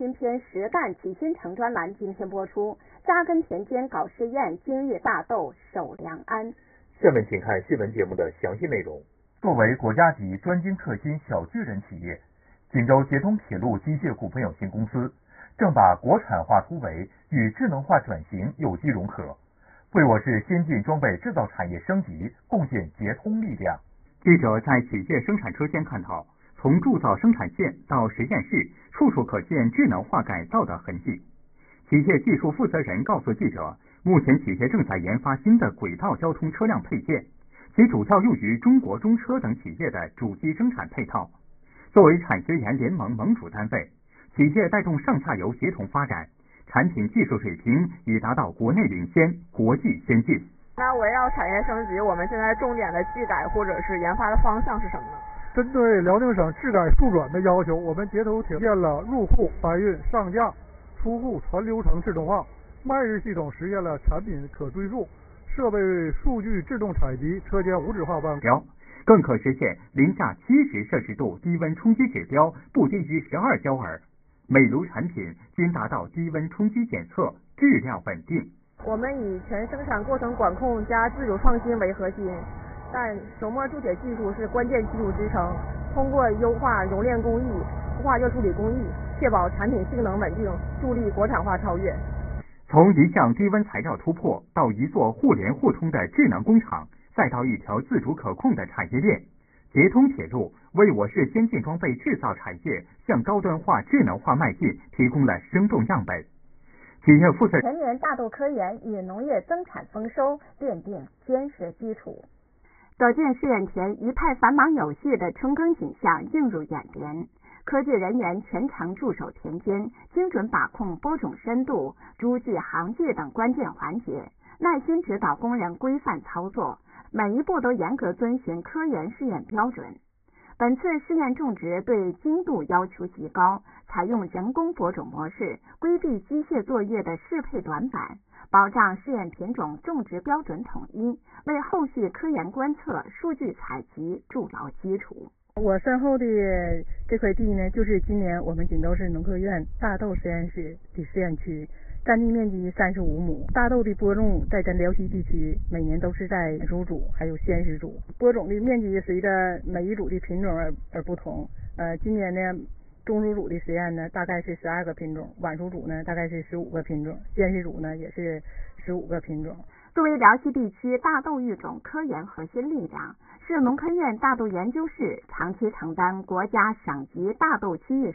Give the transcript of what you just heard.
新篇实干起新城专栏今天播出，扎根田间搞试验，今日大豆守良安。 下面请看新闻节目的详细内容。作为国家级专精特新小巨人企业，锦州捷通铁路机械股份有限公司正把国产化突围与智能化转型有机融合，为我市先进装备制造产业升级贡献捷通力量。 记者在企业生产车间看到，从铸造生产线到实验室，处处可见智能化改造的痕迹。企业技术负责人告诉记者，目前企业正在研发新的轨道交通车辆配件，其主要用于中国中车等企业的主机生产配套。作为产学研联盟盟主单位，企业带动上下游协同发展，产品技术水平已达到国内领先、国际先进。 那围绕产业升级，我们现在重点的技改或者是研发的方向是什么呢？ 针对辽宁省质改速转的要求，我们捷通体现了入库、搬运、上架、出库全流程自动化，迈日系统实现了产品可追溯，设备数据自动采集，车间无纸化办公，更可实现零下70摄氏度低温冲击指标不低于12焦耳，每炉产品均达到低温冲击检测，质量稳定。 我们以全生产过程管控加自主创新为核心，但手磨铸铁技术是关键技术支撑，通过优化熔炼工艺、化热处理工艺，确保产品性能稳定，助力国产化超越。 从一项低温材料突破到一座互联互通的智能工厂，再到一条自主可控的产业链，捷通铁路为我市先进装备制造产业向高端化、智能化迈进提供了生动样本。企业负责全年大豆科研与农业增产丰收奠定坚实基础。走进试验田，一派繁忙有序的春耕景象映入眼帘。科技人员全程驻守田间，精准把控播种深度、株距、行距等关键环节，耐心指导工人规范操作，每一步都严格遵循科研试验标准。本次试验种植对精度要求极高，采用人工播种模式，规避机械作业的适配短板，保障试验品种种植标准统一，为后续科研观测、数据采集筑牢基础。 我身后的这块地呢，就是今年我们锦州市农科院大豆实验室的试验区，占地面积35亩。大豆的播种在咱辽西地区每年都是在乳组还有鲜食组，播种的面积随着每一组的品种而不同。今年呢，中熟组的实验呢大概是12个品种，晚熟组呢大概是15个品种，鲜食组呢也是15个品种。 作为辽西地区大豆育种科研核心力量，市农科院大豆研究室长期承担国家省级大豆区域